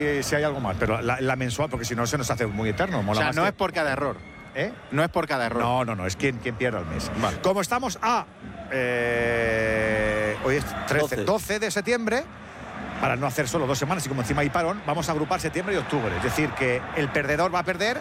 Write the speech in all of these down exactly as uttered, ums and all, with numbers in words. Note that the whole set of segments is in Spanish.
si hay algo más, pero la, la mensual, porque si no se nos hace muy eterno. Mola o sea, más no que... es por cada error. ¿Eh? No es por cada error. No, no, no, es quien, quien pierda el mes. Vale. Como estamos a... Eh, hoy es trece, doce. doce de septiembre, para no hacer solo dos semanas y como encima hay parón, vamos a agrupar septiembre y octubre. Es decir, que el perdedor va a perder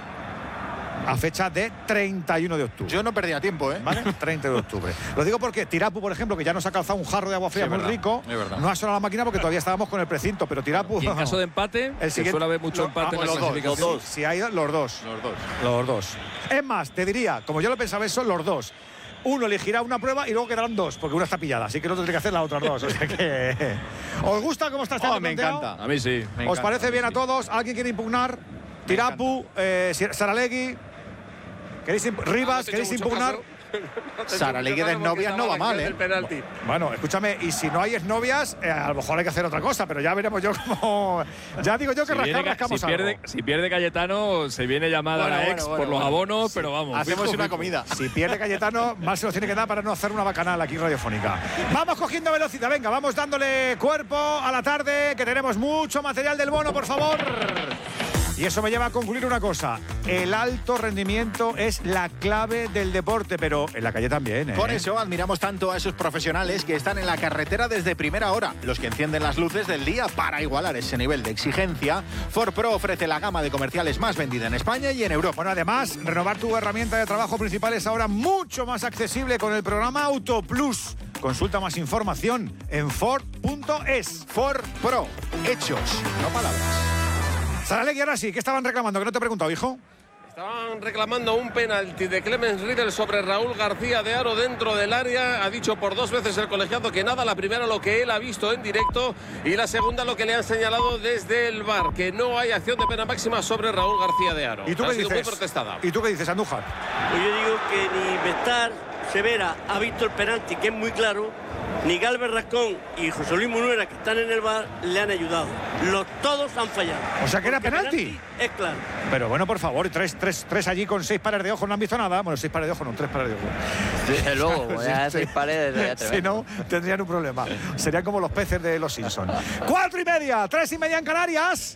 a fecha de treinta y uno de octubre. Yo no perdía tiempo, ¿eh? ¿Vale? treinta de octubre. Lo digo porque Tirapu, por ejemplo, que ya nos ha calzado un jarro de agua fría Sí, muy verdad, rico, es verdad. no ha sonado la máquina porque todavía estábamos con el precinto, pero Tirapu... Y en caso de empate, el que siguiente- suele haber mucho lo- empate ah, en la los dos, clasificación. los dos. Si hay los dos. Los dos. Los dos. Es más, te diría, como yo lo pensaba eso, los dos. Uno elegirá una prueba y luego quedarán dos, porque una está pillada, así que el otro tiene que hacer las otras dos. O sea que... ¿Os gusta cómo está este Oh, año me planteado? encanta. A mí sí. Me ¿Os encanta, parece a mí bien a sí. todos? ¿Alguien quiere impugnar? Tirapu, eh, Saralegui, ¿queréis imp- Rivas, te he ¿queréis hecho mucho impugnar? caso. Saralegui de novias no va mal, ¿eh? El penalti. Bueno, escúchame, y si no hay exnovias, eh, a lo mejor hay que hacer otra cosa, pero ya veremos yo cómo... Ya digo yo que Si, rascar, viene, rascamos si, pierde, algo. si pierde Cayetano, se viene llamada Bueno, a la bueno, ex bueno, por los bueno. abonos, pero vamos. Hacemos fijo, una fijo. comida. Si pierde Cayetano, mal se lo tiene que dar para no hacer una bacanal aquí radiofónica. Vamos cogiendo velocidad, venga, vamos dándole cuerpo a la tarde, que tenemos mucho material del bono, por favor. Y eso me lleva a concluir una cosa. El alto rendimiento es la clave del deporte, pero en la calle también, ¿eh? Por eso admiramos tanto a esos profesionales que están en la carretera desde primera hora, los que encienden las luces del día para igualar ese nivel de exigencia. Ford Pro ofrece la gama de comerciales más vendida en España y en Europa. Bueno, además, renovar tu herramienta de trabajo principal es ahora mucho más accesible con el programa Auto Plus. Consulta más información en Ford punto es. Ford Pro, hechos, no palabras. Saralegui, ahora sí, ¿qué estaban reclamando? Que no te he preguntado, hijo. Estaban reclamando un penalti de Clemens Riedel sobre Raúl García de Haro dentro del área. Ha dicho por dos veces el colegiado que nada. La primera lo que él ha visto en directo y la segunda lo que le han señalado desde el V A R, que no hay acción de pena máxima sobre Raúl García de Haro. ¿Y tú ha qué sido dices? muy protestada. ¿Y tú qué dices, Andújar? Pues yo digo que ni Bestar, Severa ha visto el penalti, que es muy claro, ni Galvez Rascón y José Luis Munuera, que están en el V A R, le han ayudado. Los todos han fallado. O sea, que era Porque penalti. Es claro. Pero bueno, por favor, tres, tres, tres allí con seis pares de ojos no han visto nada. Bueno, seis pares de ojos no, tres pares de ojos. Desde luego, pues ya Sí, seis sí. paredes ya te Si ves. no, tendrían un problema. Serían como los peces de los Simpsons. Cuatro y media, tres y media en Canarias.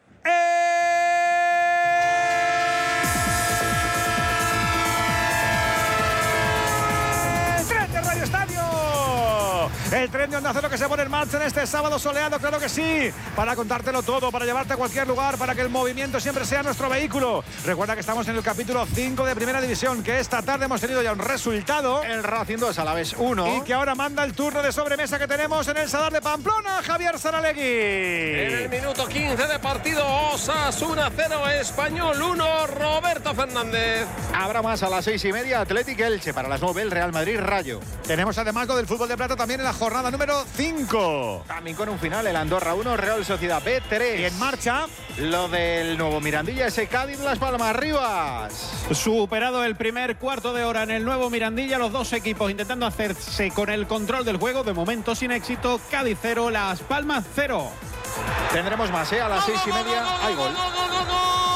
¡El tren de Radio Estadio! El tren de Onda Cero que se pone en marcha en este sábado soleado, claro que sí. Para contártelo todo, para llevarte a cualquier lugar, para que el movimiento siempre sea nuestro vehículo. Recuerda que estamos en el capítulo cinco de Primera División, que esta tarde hemos tenido ya un resultado. El Racing dos, Alavés uno. Y que ahora manda el turno de sobremesa que tenemos en el Sadar de Pamplona, Javier Saralegui. En el minuto quince de partido, Osasuna cero, Español uno, Roberto Fernández. Habrá más a las seis y media, Atlético Elche. Para las nueve, el Real Madrid Rayo. Tenemos además lo del fútbol de plata también en la jornada número cinco. También con un final, el Andorra uno, Real Sociedad B tres. Y en marcha, lo del nuevo Mirandilla, ese Cádiz Las Palmas Rivas. Superado el primer cuarto de hora en el nuevo Mirandilla, los dos equipos intentando hacerse con el control del juego, de momento sin éxito. Cádiz cero, Las Palmas cero. Tendremos más, ¿eh? A las seis y media hay gol. ¡Gol, gol, gol,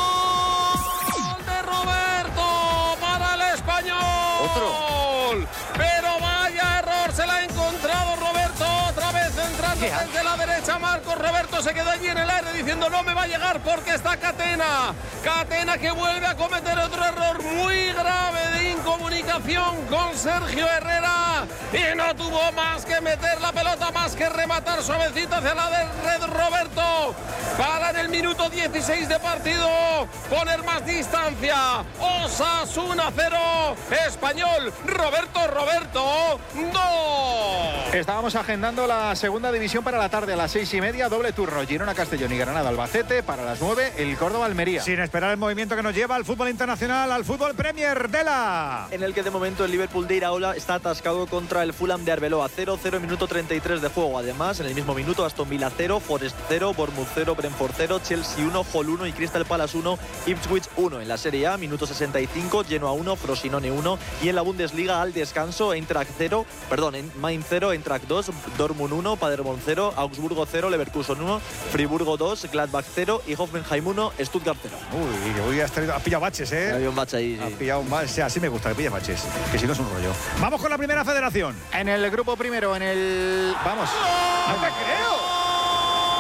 gol de Roberto para el Español! Otro. Pero vaya error, se la ha encontrado Roberto, otra vez entrando desde la derecha. Marcos Roberto se quedó allí en el aire diciendo no me va a llegar porque está Catena. Catena que vuelve a cometer otro error muy grave de incomunicación con Sergio Herrera y no tuvo más que meter la pelota, más que rematar suavecita hacia la de red Roberto para en el minuto dieciséis de partido poner más distancia. Osasuna cero, Español, Roberto Roberto dos. Estábamos agendando la segunda división para la tarde a las seis y media, doble turno, Girona, Castellón y Granada, Albacete. Para las nueve, el Córdoba, Almería. sin esperar el movimiento que nos lleva al fútbol internacional, al fútbol Premier de la... En el que de momento el Liverpool de Iraola está atascado contra el Fulham de Arbeloa. cero cero, minuto treinta y tres de juego. Además, en el mismo minuto, Aston Villa cero, Forest cero, Bournemouth cero, Brentford cero, Chelsea uno, Hull uno y Crystal Palace uno, Ipswich uno. En la Serie A, minuto sesenta y cinco, Genoa uno, Frosinone uno. Y en la Bundesliga, al descanso, Eintracht cero, perdón, Mainz cero, Eintracht dos, Dortmund uno, Paderborn cero, Augsburgo cero, Leverkusen uno, Friburgo dos, Gladbach cero y Hoffenheim uno, Stuttgart cero. Uy, hoy has, tenido, has pillado baches, ¿eh? Había un match ahí, sí. Has pillado un bache, o sea, así me gusta que pilles baches, que si no es un rollo. Vamos con la primera federación. En el grupo primero, en el... Vamos. ¡No te creo!